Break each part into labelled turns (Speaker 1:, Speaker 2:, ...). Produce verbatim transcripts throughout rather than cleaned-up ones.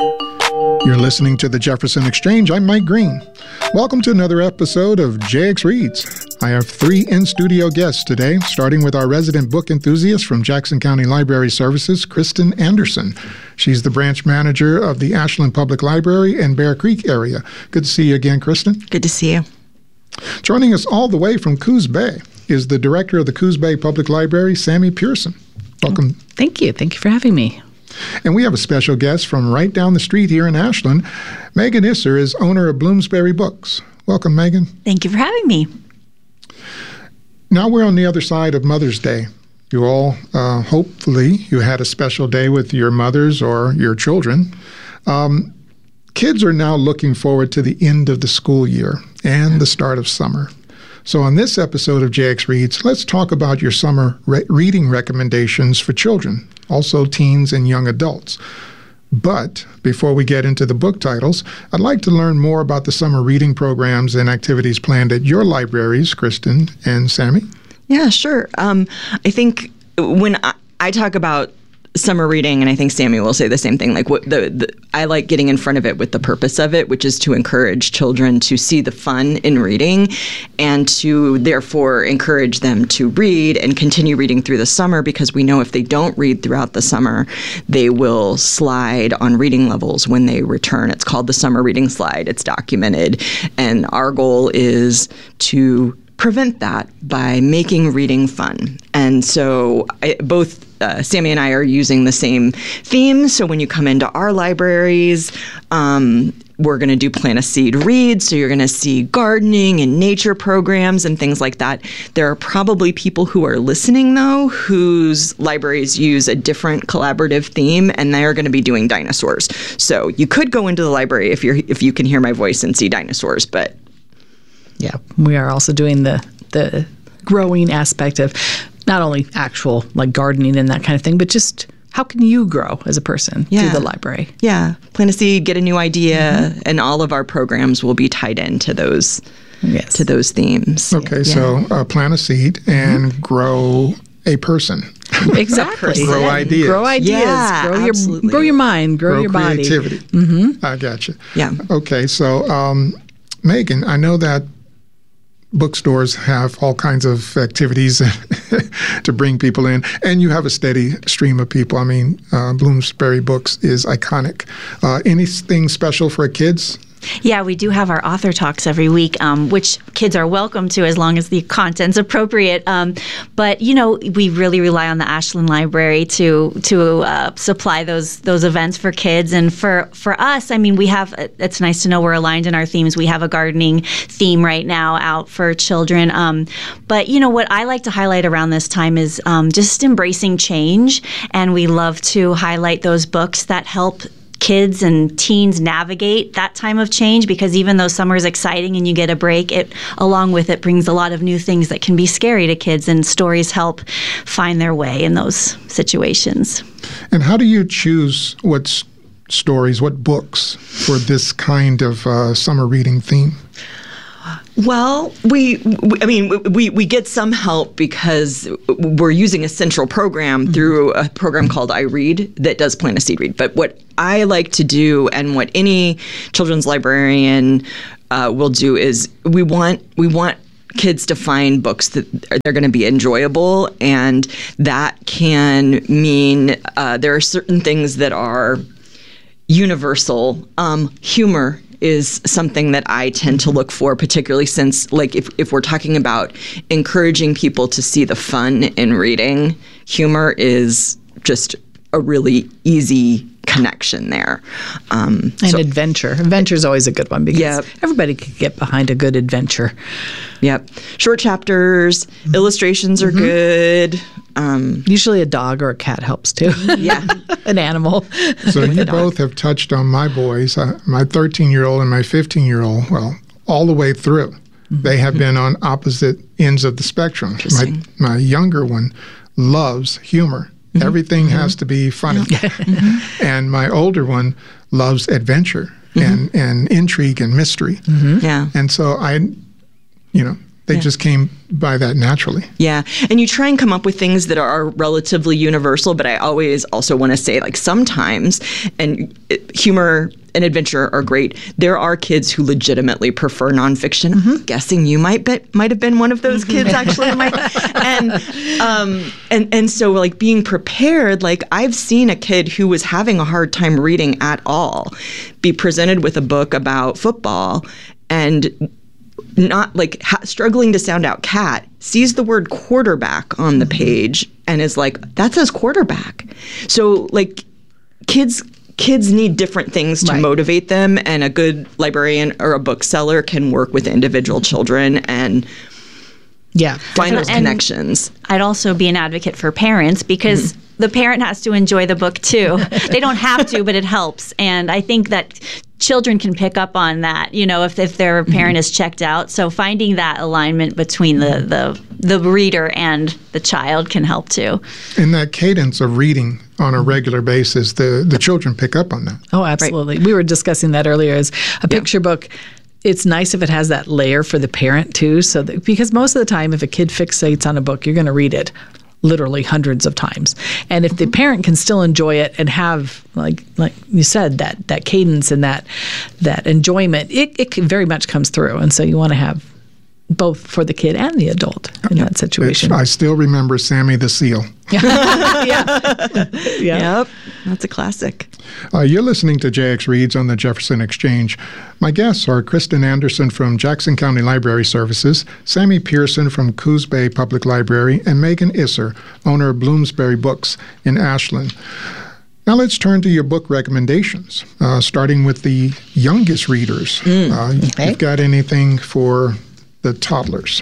Speaker 1: You're listening to the Jefferson Exchange. I'm Mike Green. Welcome to another episode of J X Reads. I have three in-studio guests today, starting with our resident book enthusiast from Jackson County Library Services, Kristen Anderson. She's the branch manager of the Ashland Public Library in Bear Creek area. Good to see you again, Kristen.
Speaker 2: Good to see you.
Speaker 1: Joining us all the way from Coos Bay is the director of the Coos Bay Public Library, Sammy Pearson. Welcome.
Speaker 3: Thank you. Thank you for having me.
Speaker 1: And we have a special guest from right down the street here in Ashland. Megan Isser is owner of Bloomsbury Books. Welcome, Megan.
Speaker 2: Thank you for having me.
Speaker 1: Now we're on the other side of Mother's Day. You all, uh, hopefully, you had a special day with your mothers or your children. Um, kids are now looking forward to the end of the school year and the start of summer. So on this episode of J X Reads, let's talk about your summer re- reading recommendations for children, also teens and young adults. But before we get into the book titles, I'd like to learn more about the summer reading programs and activities planned at your libraries, Kristen and Sammy.
Speaker 2: Yeah, sure. Um, I think when I, I talk about summer reading, and I think Sammy will say the same thing, like what the, the I like getting in front of it with the purpose of it, which is to encourage children to see the fun in reading and to therefore encourage them to read and continue reading through the summer, because we know if they don't read throughout the summer, they will slide on reading levels when they return. It's called the summer reading slide. It's documented. And our goal is to prevent that by making reading fun. And so I, both uh, Sammy and I are using the same theme. So when you come into our libraries, um, we're going to do Plant a Seed Read. So you're going to see gardening and nature programs and things like that. There are probably people who are listening, though, whose libraries use a different collaborative theme, and they are going to be doing dinosaurs. So you could go into the library if you're if you can hear my voice and see dinosaurs, but
Speaker 3: yeah, we are also doing the the growing aspect of not only actual like gardening and that kind of thing, but just how can you grow as a person
Speaker 2: yeah.
Speaker 3: through the library?
Speaker 2: Yeah, plant a seed, get a new idea, mm-hmm. and all of our programs will be tied into those yes. to those themes.
Speaker 1: Okay,
Speaker 2: yeah.
Speaker 1: so uh, plant a seed and mm-hmm. grow a person.
Speaker 3: Exactly.
Speaker 1: Grow ideas.
Speaker 3: Grow ideas.
Speaker 2: Yeah,
Speaker 3: grow
Speaker 2: absolutely.
Speaker 3: your grow your mind. Grow,
Speaker 1: grow
Speaker 3: your body.
Speaker 1: Creativity.
Speaker 3: Mm-hmm.
Speaker 1: I gotcha.
Speaker 2: Yeah.
Speaker 1: Okay, so um, Megan, I know that bookstores have all kinds of activities to bring people in, and you have a steady stream of people. I mean, uh, Bloomsbury Books is iconic. Uh, anything special for kids?
Speaker 4: Yeah, we do have our author talks every week, um, which kids are welcome to as long as the content's appropriate. Um, but, you know, we really rely on the Ashland Library to to uh, supply those those events for kids. And for, for us, I mean, we have, it's nice to know we're aligned in our themes. We have a gardening theme right now out for children. Um, but, you know, what I like to highlight around this time is um, just embracing change. And we love to highlight those books that help kids and teens navigate that time of change, because even though summer is exciting and you get a break, it along with it brings a lot of new things that can be scary to kids, and stories help find their way in those situations.
Speaker 1: And how do you choose what s- stories, what books for this kind of uh, summer reading theme?
Speaker 2: Well, we, we, I mean, we, we get some help because we're using a central program mm-hmm. through a program called I Read that does Plant a Seed Read. But what I like to do, and what any children's librarian uh, will do, is we want we want kids to find books that they're going to be enjoyable, and that can mean uh, there are certain things that are universal. Um, humor is something that I tend to look for, particularly since, like, if, if we're talking about encouraging people to see the fun in reading, humor is just a really easy connection there. Um,
Speaker 3: and
Speaker 2: so,
Speaker 3: adventure. Adventure is always a good one, because
Speaker 2: yep.
Speaker 3: everybody can get behind a good adventure.
Speaker 2: Yep. Short chapters, mm-hmm. illustrations are mm-hmm. good. Um,
Speaker 3: Usually a dog or a cat helps too.
Speaker 2: Yeah.
Speaker 3: An animal.
Speaker 1: So you both have touched on my boys, uh, my thirteen-year-old and my fifteen-year-old, well, all the way through. Mm-hmm. They have been on opposite ends of the spectrum. My, my younger one loves humor. Mm-hmm. Everything mm-hmm. has to be funny. Mm-hmm. And my older one loves adventure mm-hmm. and, and intrigue and mystery.
Speaker 2: Mm-hmm. Yeah.
Speaker 1: And so I, you know, They
Speaker 2: Yeah.
Speaker 1: just came by that naturally.
Speaker 2: Yeah. And you try and come up with things that are relatively universal, but I always also want to say, like, sometimes, and it, humor and adventure are great, there are kids who legitimately prefer nonfiction. Mm-hmm. I'm guessing you might be, might have been one of those kids, actually. Mike. And, um, and, and so, like, being prepared, like, I've seen a kid who was having a hard time reading at all be presented with a book about football and not like ha- struggling to sound out cat, sees the word quarterback on the page and is like, that says quarterback. So, like, kids kids need different things to
Speaker 3: Right.
Speaker 2: motivate them, and a good librarian or a bookseller can work with individual children and
Speaker 3: Yeah.
Speaker 2: find those
Speaker 4: And
Speaker 2: connections.
Speaker 4: I'd also be an advocate for parents because the parent has to enjoy the book too. They don't have to, but it helps. And I think that children can pick up on that, you know, if, if their parent is checked out. So finding that alignment between the, the, the reader and the child can help too.
Speaker 1: And that cadence of reading on a regular basis, the, the children pick up on that.
Speaker 3: Oh, absolutely. We were discussing that earlier as a picture book. It's nice if it has that layer for the parent too, so that, because most of the time, if a kid fixates on a book, you're going to read it literally hundreds of times. And if the parent can still enjoy it and have, like like you said, that that cadence and that that enjoyment, it, it very much comes through. And so you want to have both for the kid and the adult in that situation.
Speaker 1: It's, I still remember Sammy the Seal.
Speaker 3: yeah. yeah.
Speaker 2: Yep. That's a classic.
Speaker 1: Uh, you're listening to J X Reads on the Jefferson Exchange. My guests are Kristen Anderson from Jackson County Library Services, Sammy Pearson from Coos Bay Public Library, and Megan Isser, owner of Bloomsbury Books in Ashland. Now let's turn to your book recommendations, uh, starting with the youngest readers. Mm, uh,
Speaker 3: okay.
Speaker 1: You've got anything for the toddlers?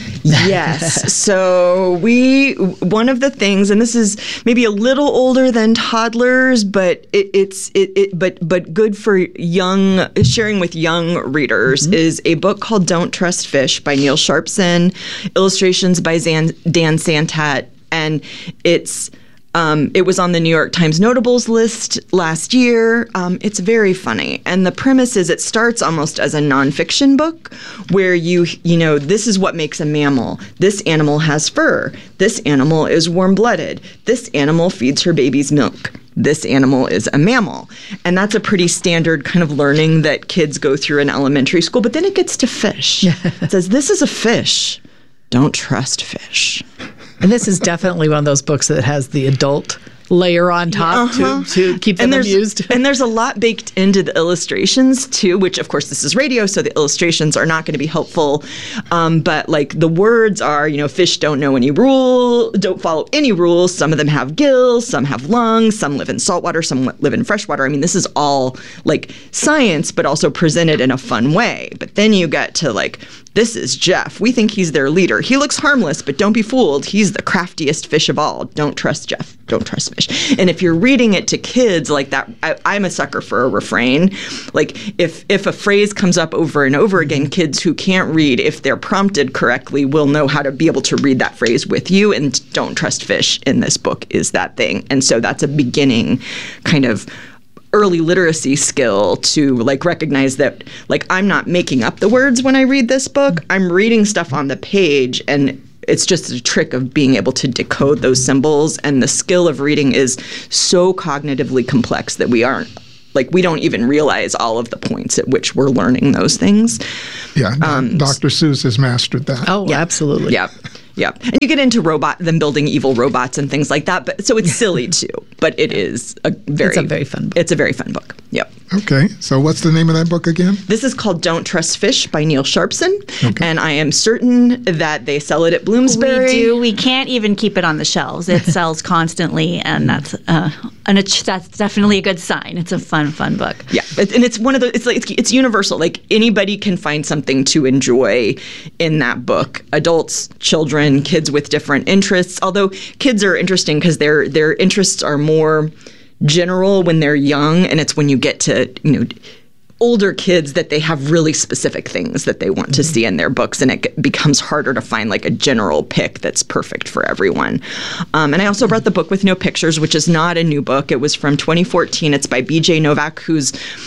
Speaker 2: Yes. So we, one of the things, and this is maybe a little older than toddlers, but it, it's it, it but but good for young, sharing with young readers, mm-hmm. is a book called Don't Trust Fish by Neil Sharpson, illustrations by Zan, Dan Santat, and it's. Um, it was on the New York Times Notables list last year. Um, it's very funny. And the premise is it starts almost as a nonfiction book where you, you know, this is what makes a mammal. This animal has fur. This animal is warm-blooded. This animal feeds her babies milk. This animal is a mammal. And that's a pretty standard kind of learning that kids go through in elementary school. But then it gets to fish. It says, this is a fish. Don't trust fish.
Speaker 3: And this is definitely one of those books that has the adult layer on top uh-huh. to, to keep them
Speaker 2: and
Speaker 3: amused.
Speaker 2: And there's a lot baked into the illustrations too, which of course this is radio, so the illustrations are not going to be helpful. Um, but like the words are, you know, fish don't know any rule, don't follow any rules. Some of them have gills, some have lungs, some live in saltwater, some live in freshwater. I mean, this is all like science, but also presented in a fun way. But then you get to like, this is Jeff. We think he's their leader. He looks harmless, but don't be fooled. He's the craftiest fish of all. Don't trust Jeff. Don't trust fish. And if you're reading it to kids like that, I, I'm a sucker for a refrain. Like if if a phrase comes up over and over again, kids who can't read, if they're prompted correctly, will know how to be able to read that phrase with you. And don't trust fish in this book is that thing. And so that's a beginning kind of early literacy skill to like recognize that like I'm not making up the words when I read this book. I'm reading stuff on the page, and it's just a trick of being able to decode those symbols. And the skill of reading is so cognitively complex that we aren't like we don't even realize all of the points at which we're learning those things.
Speaker 1: Yeah, um, Doctor Seuss has mastered that.
Speaker 3: Oh, yeah. Absolutely.
Speaker 2: Yeah. Yeah. And you get into robot, them building evil robots and things like that. But so it's silly too, but it is a very,
Speaker 3: it's a very fun book.
Speaker 2: It's a very fun book. Yep.
Speaker 1: Okay. So what's the name of that book again?
Speaker 2: This is called Don't Trust Fish by Neil Sharpson.
Speaker 1: Okay.
Speaker 2: And I am certain that they sell it at Bloomsbury.
Speaker 4: We do. We can't even keep it on the shelves. It sells constantly, and that's uh, and it's, that's definitely a good sign. It's a fun, fun book.
Speaker 2: Yeah. And it's one of the, it's like, it's, it's universal. Like anybody can find something to enjoy in that book. Adults, children, kids with different interests. Although kids are interesting because their their interests are more general when they're young, and it's when you get to, you know, older kids that they have really specific things that they want mm-hmm. to see in their books, and it becomes harder to find like a general pick that's perfect for everyone. Um, and I also brought the book with no pictures, which is not a new book. It was from twenty fourteen. It's by B J Novak, who's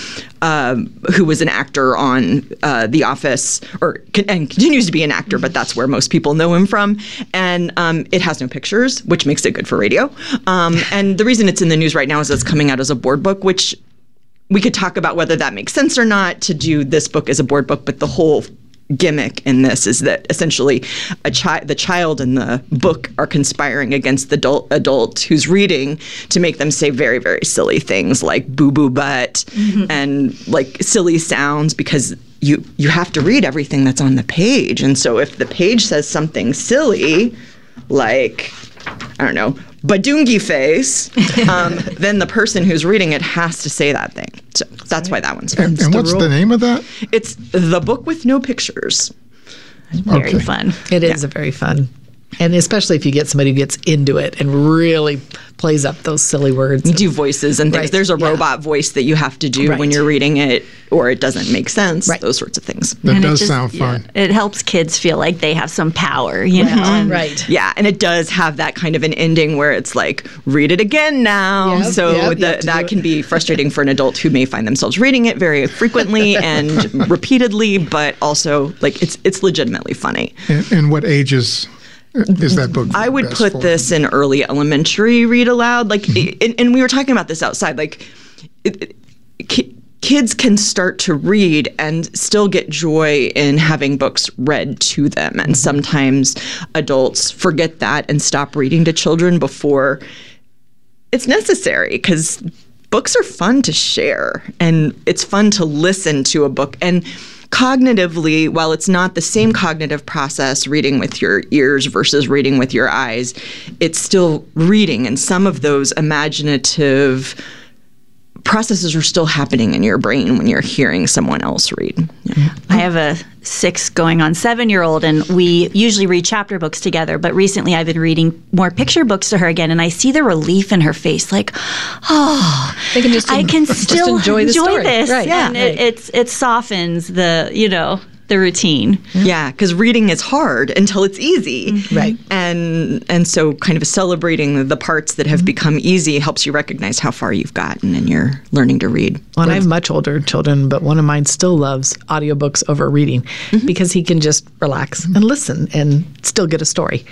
Speaker 2: um, who was an actor on uh, The Office, or and continues to be an actor, but that's where most people know him from. And um, it has no pictures, which makes it good for radio. Um, and the reason it's in the news right now is it's coming out as a board book, which we could talk about whether that makes sense or not to do this book as a board book, but the whole gimmick in this is that essentially a chi- the child and the book are conspiring against the adult, adult who's reading to make them say very, very silly things like boo-boo butt mm-hmm. and like silly sounds, because you you have to read everything that's on the page. And so if the page says something silly, like, I don't know, Badungi face, um, then the person who's reading it has to say that thing. So that's why that one's fair.
Speaker 1: And, and what's the name of that?
Speaker 2: It's The Book with No Pictures.
Speaker 4: Very
Speaker 1: Okay.
Speaker 4: fun.
Speaker 3: It is
Speaker 2: Yeah.
Speaker 3: a very fun. And especially if you get somebody who gets into it and really plays up those silly words.
Speaker 2: You do voices and things.
Speaker 3: Right,
Speaker 2: There's a
Speaker 3: yeah.
Speaker 2: robot voice that you have to do
Speaker 3: Right.
Speaker 2: when you're reading it, or it doesn't make sense.
Speaker 3: Right.
Speaker 2: Those sorts of things.
Speaker 1: That
Speaker 4: And it
Speaker 1: does
Speaker 4: just-
Speaker 1: sound
Speaker 4: yeah,
Speaker 1: fun.
Speaker 4: it helps kids feel like they have some power, you know. and-
Speaker 3: Right.
Speaker 2: Yeah, and it does have that kind of an ending where it's like, read it again now.
Speaker 3: Yep,
Speaker 2: so
Speaker 3: yep, you have
Speaker 2: the,
Speaker 3: to do
Speaker 2: that
Speaker 3: it.
Speaker 2: can be frustrating for an adult who may find themselves reading it very frequently and repeatedly, but also like it's it's legitimately funny.
Speaker 1: And, and what ages is that book?
Speaker 2: I would
Speaker 1: best
Speaker 2: put
Speaker 1: for?
Speaker 2: this in early elementary read aloud. Like, and, and we were talking about this outside. Like, it, it, ki- kids can start to read and still get joy in having books read to them. And sometimes adults forget that and stop reading to children before it's necessary, because books are fun to share and it's fun to listen to a book. And cognitively, while it's not the same cognitive process reading with your ears versus reading with your eyes, it's still reading, and some of those imaginative processes are still happening in your brain when you're hearing someone else read. Yeah.
Speaker 4: I have a six going on seven year old, and we usually read chapter books together. But recently I've been reading more picture books to her again, and I see the relief in her face, like, oh,
Speaker 3: They can just
Speaker 4: I
Speaker 3: en-
Speaker 4: can
Speaker 3: just
Speaker 4: still
Speaker 3: enjoy the story.
Speaker 4: this.
Speaker 3: Right,
Speaker 4: Yeah,
Speaker 3: yeah,
Speaker 4: and
Speaker 3: right.
Speaker 4: it, it's it softens the, you know, the routine.
Speaker 2: Yeah, because reading is hard until it's easy.
Speaker 3: Right.
Speaker 2: And and so kind of celebrating the parts that have become easy helps you recognize how far you've gotten and you're learning to read.
Speaker 3: Well, and I have much older children, but one of mine still loves audiobooks over reading because he can just relax and listen and still get a story.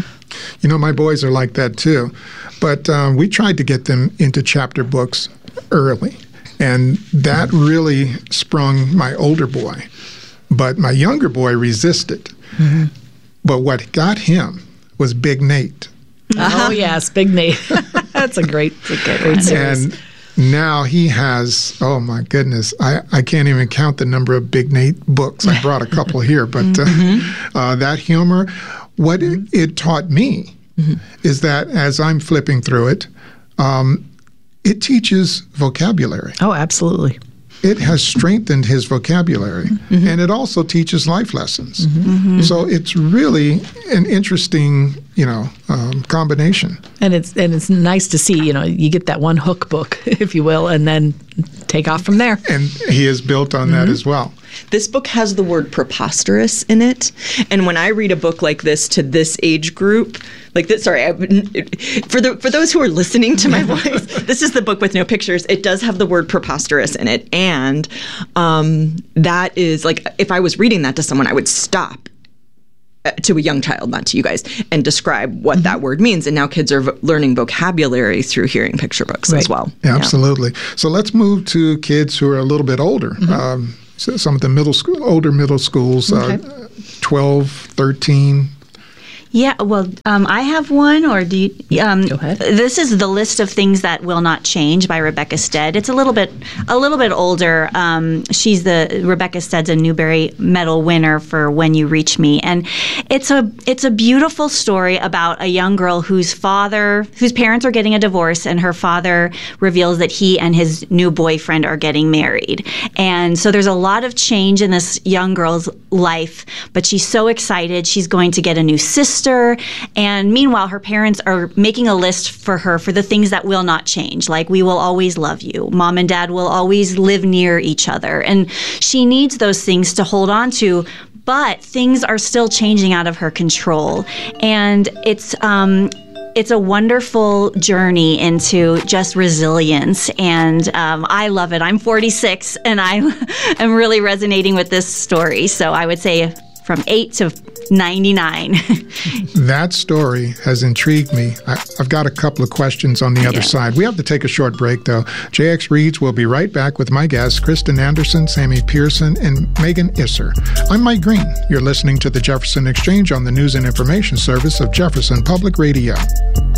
Speaker 1: You know, my boys are like that too. But um, we tried to get them into chapter books early, and that really sprung my older boy. But my younger boy resisted. Mm-hmm. But what got him was Big Nate.
Speaker 3: Oh, yes, Big Nate. That's a great, a good great series.
Speaker 1: And now he has, oh my goodness, I, I can't even count the number of Big Nate books. I brought a couple here, but uh, mm-hmm. uh, that humor, what mm-hmm. it, it taught me mm-hmm. is that as I'm flipping through it, um, it teaches vocabulary.
Speaker 3: Oh, absolutely.
Speaker 1: It has strengthened his vocabulary, mm-hmm. and it also teaches life lessons. Mm-hmm. So it's really an interesting, you know, um, combination.
Speaker 3: And it's and it's nice to see, you know, you get that one hook book, if you will, and then take off from there.
Speaker 1: And he is built on mm-hmm. that as well.
Speaker 2: This book has the word preposterous in it. And when I read a book like this to this age group, like this, sorry, I, for the for those who are listening to my voice, this is The Book with No Pictures. It does have the word preposterous in it. And um, that is, like, if I was reading that to someone, I would stop to a young child, not to you guys, and describe what mm-hmm. that word means. And now kids are v- learning vocabulary through hearing picture books
Speaker 3: right.
Speaker 2: as well.
Speaker 1: Yeah, absolutely. So let's move to kids who are a little bit older. Mm-hmm. Um, so some of the middle school, older middle schools, okay. uh, twelve, thirteen.
Speaker 4: Yeah, well, um, I have one, or do you? Um,
Speaker 3: Go ahead.
Speaker 4: This is The List of Things That Will Not Change by Rebecca Stead. It's a little bit, a little bit older. Um, she's the Rebecca Stead's a Newbery Medal winner for When You Reach Me, and it's a it's a beautiful story about a young girl whose father, whose parents are getting a divorce, and her father reveals that he and his new boyfriend are getting married, and so there's a lot of change in this young girl's life, but she's so excited. She's going to get a new sister. And meanwhile, her parents are making a list for her for the things that will not change, like we will always love you. Mom and dad will always live near each other. And she needs those things to hold on to, but things are still changing out of her control. And it's um, it's a wonderful journey into just resilience, and um, I love it. I'm forty-six, and I am really resonating with this story. So I would say from eight to ninety-nine.
Speaker 1: That story has intrigued me. I, I've got a couple of questions on the other
Speaker 4: Yeah.
Speaker 1: side. We have to take a short break, though. J X Reads will be right back with my guests, Kristen Anderson, Sammy Pearson, and Megan Isser. I'm Mike Green. You're listening to the Jefferson Exchange on the News and Information Service of Jefferson Public Radio.